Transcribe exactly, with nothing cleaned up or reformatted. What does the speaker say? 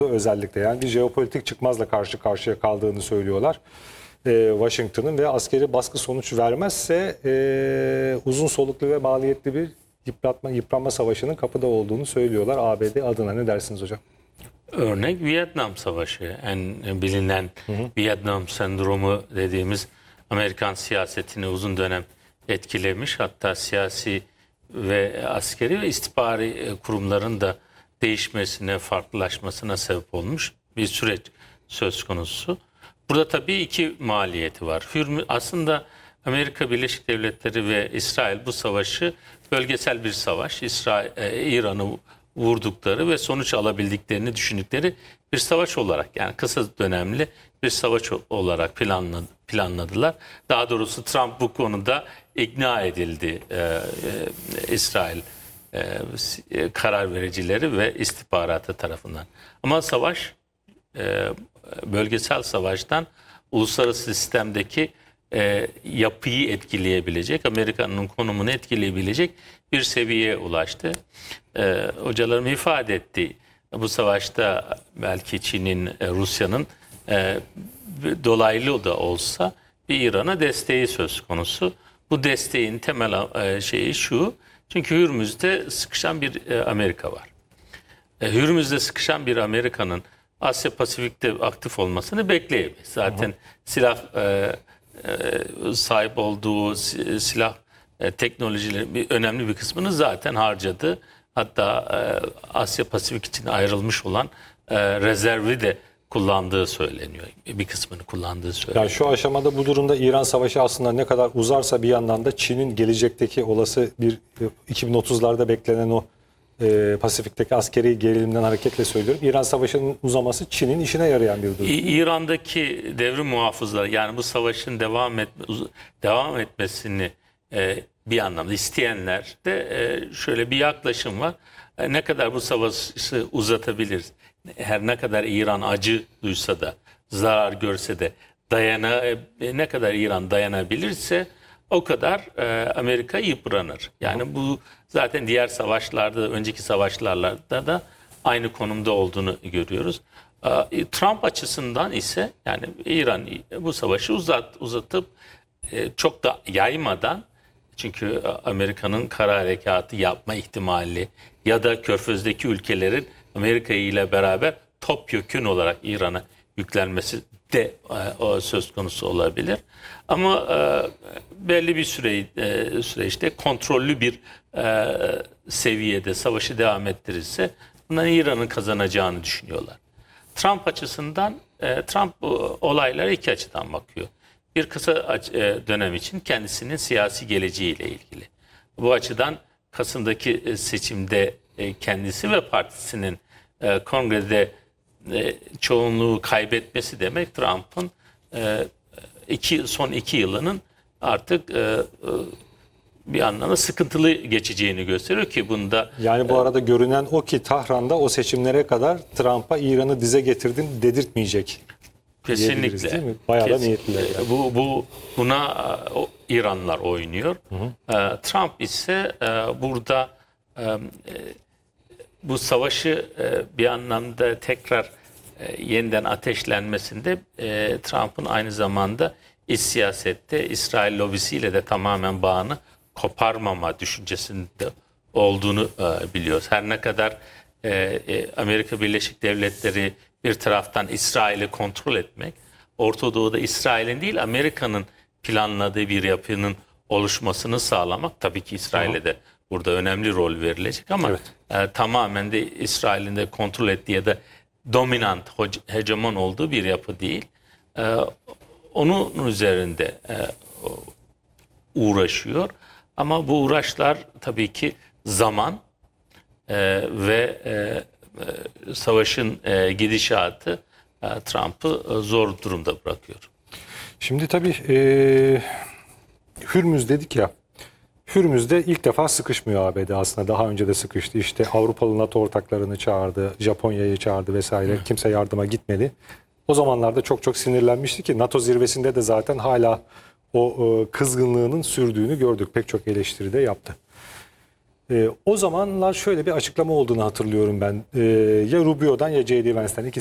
özellikle. Yani bir jeopolitik çıkmazla karşı karşıya kaldığını söylüyorlar. Ee, Washington'ın ve askeri baskı sonuç vermezse e, uzun soluklu ve maliyetli bir yıpratma, yıpranma savaşının kapıda olduğunu söylüyorlar A B D adına. Ne dersiniz hocam? Örnek Vietnam Savaşı, en bilinen hı hı. Vietnam sendromu dediğimiz Amerikan siyasetini uzun dönem etkilemiş. Hatta siyasi ve askeri ve istihbari kurumların da değişmesine, farklılaşmasına sebep olmuş bir süreç söz konusu. Burada tabii iki maliyeti var. Aslında Amerika Birleşik Devletleri ve İsrail bu savaşı bölgesel bir savaş. İsrail, e, İran'ı vurdukları ve sonuç alabildiklerini düşündükleri bir savaş olarak, yani kısa dönemli bir savaş olarak planladı, planladılar. Daha doğrusu Trump bu konuda ikna edildi, e, e, İsrail e, karar vericileri ve istihbaratı tarafından. Ama savaş e, bölgesel savaştan uluslararası sistemdeki e, yapıyı etkileyebilecek, Amerika'nın konumunu etkileyebilecek bir seviyeye ulaştı. E, hocalarım ifade etti. Bu savaşta belki Çin'in, e, Rusya'nın e, dolaylı da olsa bir İran'a desteği söz konusu. Bu desteğin temel e, şeyi şu. Çünkü Hürmüz'de sıkışan bir e, Amerika var. E, Hürmüz'de sıkışan bir Amerika'nın Asya Pasifik'te aktif olmasını bekleyemeyiz. Zaten hı hı. silah e, e, sahip olduğu silah e, teknolojilerin bir, önemli bir kısmını zaten harcadı. Hatta e, Asya Pasifik için ayrılmış olan e, rezervi de kullandığı söyleniyor. Bir kısmını kullandığı söyleniyor. Yani şu aşamada bu durumda İran Savaşı aslında ne kadar uzarsa bir yandan da Çin'in gelecekteki olası bir iki bin otuzlarda beklenen o e, Pasifik'teki askeri gerilimden hareketle söylüyorum. İran Savaşı'nın uzaması Çin'in işine yarayan bir durum. İran'daki devrim muhafızları, yani bu savaşın devam etme, devam etmesini e, bir anlamda isteyenler de e, şöyle bir yaklaşım var. E, ne kadar bu savaşı uzatabiliriz? Her ne kadar İran acı duysa da, zarar görse de, dayana e, ne kadar İran dayanabilirse o kadar e, Amerika yıpranır. Yani bu zaten diğer savaşlarda, önceki savaşlarda da aynı konumda olduğunu görüyoruz. E, Trump açısından ise, yani İran bu savaşı uzat, uzatıp e, çok da yaymadan, çünkü Amerika'nın kara harekatı yapma ihtimali ya da Körfez'deki ülkelerin Amerika ile beraber topyekün olarak İran'a yüklenmesi de e, söz konusu olabilir. Ama e, belli bir süre, e, süreçte kontrollü bir e, seviyede savaşı devam ettirirse bundan İran'ın kazanacağını düşünüyorlar. Trump açısından e, Trump e, olaylara iki açıdan bakıyor. Bir kısa e, dönem için kendisinin siyasi geleceğiyle ilgili. Bu açıdan Kasım'daki e, seçimde e, kendisi ve partisinin e, kongrede e, çoğunluğu kaybetmesi demek, Trump'ın e, iki, son iki yılının artık e, e, bir anlamda sıkıntılı geçeceğini gösteriyor ki bunda... Yani bu arada görünen o ki Tahran'da o seçimlere kadar Trump'a İran'ı dize getirdin dedirtmeyecek. Kesinlikle. Değil mi? Bayağı da niyetliler. Yani. Bu, bu, buna o, İranlılar oynuyor. Hı hı. E, Trump ise e, burada e, bu savaşı e, bir anlamda tekrar e, yeniden ateşlenmesinde e, Trump'ın aynı zamanda iç siyasette İsrail lobisiyle de tamamen bağını koparmama düşüncesinde olduğunu e, biliyoruz. Her ne kadar e, e, Amerika Birleşik Devletleri bir taraftan İsrail'i kontrol etmek, Orta Doğu'da İsrail'in değil Amerika'nın planladığı bir yapının oluşmasını sağlamak, tabii ki İsrail'e de burada önemli rol verilecek ama evet. e, tamamen de İsrail'in de kontrol ettiği ya da dominant, hegemon olduğu bir yapı değil. E, onun üzerinde e, uğraşıyor. Ama bu uğraşlar tabii ki zaman e, ve e, e, savaşın e, gidişatı e, Trump'ı e, zor durumda bırakıyor. Şimdi tabii e, Hürmüz dedik ya. Hürmüz'de ilk defa sıkışmıyor A B D aslında. Daha önce de sıkıştı. İşte Avrupalı NATO ortaklarını çağırdı, Japonya'yı çağırdı vesaire. Hı. Kimse yardıma gitmedi. O zamanlarda çok çok sinirlenmişti ki NATO zirvesinde de zaten hala o e, kızgınlığının sürdüğünü gördük. Pek çok eleştiri de yaptı. E, o zamanlar şöyle bir açıklama olduğunu hatırlıyorum ben. E, ya Rubio'dan ya J D. Vance'den